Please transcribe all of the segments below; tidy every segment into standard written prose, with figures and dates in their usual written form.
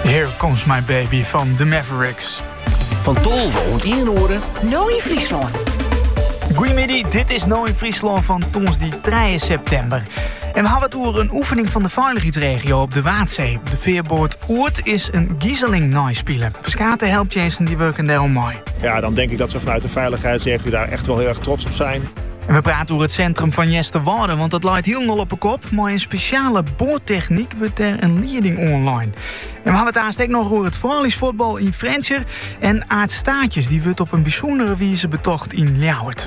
Here Comes My Baby van The Mavericks. Van Tolve en Inhoren. Nou in Friesland. Goedemiddag, dit is Nou in Friesland van die 3 september. En we hebben het over een oefening van de veiligheidsregio op de Waadzee. De veerboot Oert is een giezeling naaispelen. Verskaten helpt Jason die werken daarom mooi. Ja, dan denk ik dat we vanuit de veiligheidsregio daar echt wel heel erg trots op zijn. En we praten over het centrum van Jesterwoude, want dat laait helemaal op een kop. Maar een speciale boortechniek wordt er een leiding online. En we hebben het aanstek nog over het voetbal in Frencher. En Aart Staatjes, die wordt op een bijzondere wijze betocht in Ljouwert.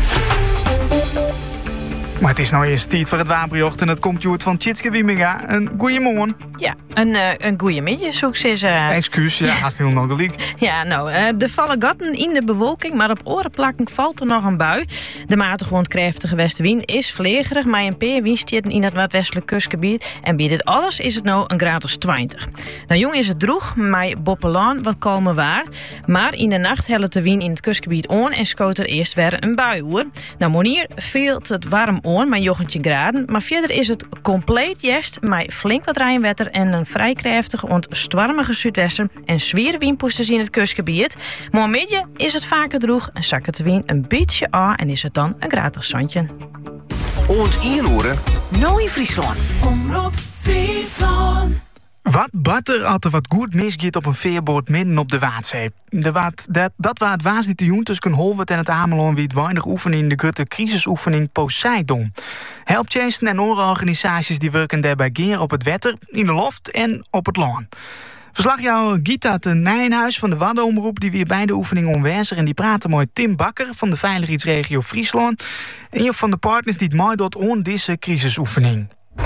Maar het is nou eerst tijd voor het wapenjocht en dat komt Joert van Tjitske Wieminga. Een goeiemorgen. Ja, een goeiemiddag, succes. Excuus, ja, haast heel nog gelijk. Ja, nou, er vallen gaten in de bewolking, maar op orenplakken valt er nog een bui. De matige krachtige westenwind is vlegerig, maar een paar windstieten in het noordwestelijk kustgebied. En bij dit alles is het nou een graad of 20. Nou, jong is het droeg, maar boppelaan wat komen waar. Maar in de nacht helpt de wind in het kustgebied aan en schoot er eerst weer een bui hoor. Nou, monier viel het warm aan, maar jochentje graden. Maar verder is het compleet jest, met flink wat regenwetter en een vrij krachtige en stormige zuidwesten en zware windpoesters in het kustgebied. Morgenmiddag is het vaker droeg en zakken de wind een beetje aan en is het dan een gratis zandje. Oont Inhoren. Nou in Friesland. Omroep Friesland. Wat batter als er wat goed misgaat op een veerboot midden op de Waadzee. Dat was het waas die te doen tussen Holwert en het Ameland wie het weinig oefenen in de grote crisisoefening Poseidon. Helpt Jason en andere organisaties die werken daarbij geer op het wetter, in de loft en op het land. Verslagjouwer Gita te Nijenhuis van de Waddenomroep die weer bij de oefening onwijzer en die praten met Tim Bakker van de veiligheidsregio Friesland. En een van de partners die het meedoet aan deze crisisoefening.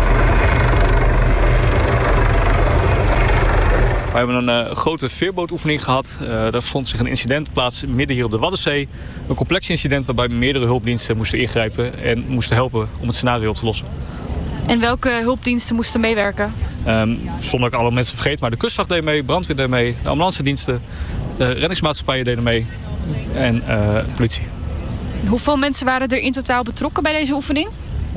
We hebben een grote veerbootoefening gehad. Daar vond zich een incident plaats midden hier op de Waddenzee. Een complex incident waarbij meerdere hulpdiensten moesten ingrijpen en moesten helpen om het scenario op te lossen. En welke hulpdiensten moesten meewerken? Zonder ik alle mensen vergeet, maar de kustwacht deed mee, brandweer deed mee, de ambulancediensten, reddingsmaatschappijen deden mee en politie. Hoeveel mensen waren er in totaal betrokken bij deze oefening?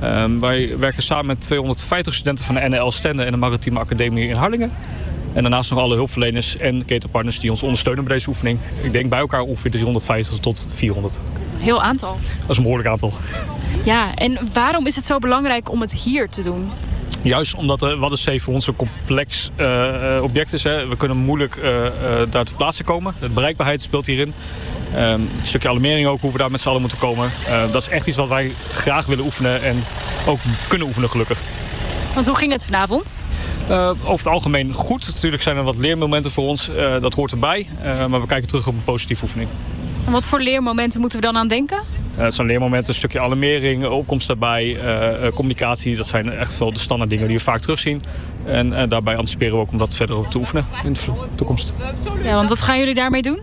Wij werken samen met 250 studenten van de NL Stende en de Maritieme Academie in Harlingen. En daarnaast nog alle hulpverleners en ketenpartners die ons ondersteunen bij deze oefening. Ik denk bij elkaar ongeveer 350 tot 400. Heel aantal. Dat is een behoorlijk aantal. Ja, en waarom is het zo belangrijk om het hier te doen? Juist omdat de Waddenzee voor ons een complex object is. Hè. We kunnen moeilijk daar ter plaatse komen. De bereikbaarheid speelt hierin. Een stukje alarmering ook, hoe we daar met z'n allen moeten komen. Dat is echt iets wat wij graag willen oefenen en ook kunnen oefenen gelukkig. Want hoe ging het vanavond? Over het algemeen goed. Natuurlijk zijn er wat leermomenten voor ons. Dat hoort erbij. Maar we kijken terug op een positieve oefening. En wat voor leermomenten moeten we dan aan denken? Het zijn leermomenten, een stukje alarmering, opkomst daarbij, communicatie. Dat zijn echt wel de standaard dingen die we vaak terugzien. En daarbij anticiperen we ook om dat verder te oefenen in de toekomst. Ja, want wat gaan jullie daarmee doen?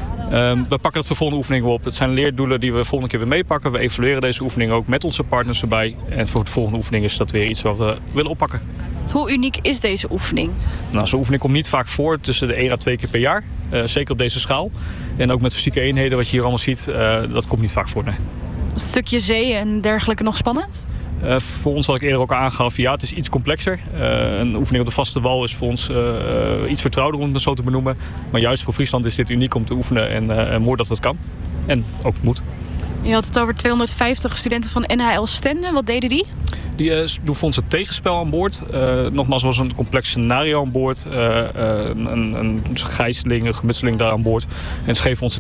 We pakken dat voor volgende oefening op. Het zijn leerdoelen die we volgende keer weer meepakken. We evalueren deze oefening ook met onze partners erbij. En voor de volgende oefening is dat weer iets wat we willen oppakken. Hoe uniek is deze oefening? Nou, zo'n oefening komt niet vaak voor, tussen de 1 à 2 keer per jaar. Zeker op deze schaal. En ook met fysieke eenheden, wat je hier allemaal ziet, dat komt niet vaak voor. Nee. Een stukje zee en dergelijke nog spannend? Voor ons, wat ik eerder ook aangaf, ja, het is iets complexer. Een oefening op de vaste wal is voor ons iets vertrouwder om het zo te benoemen. Maar juist voor Friesland is dit uniek om te oefenen en mooi dat het kan. En ook moet. Je had het over 250 studenten van NHL Stende. Wat deden die? Die doen voor ons het tegenspel aan boord. Nogmaals, was een complex scenario aan boord. Een gijzeling, een gemutseling daar aan boord. En ze geven ons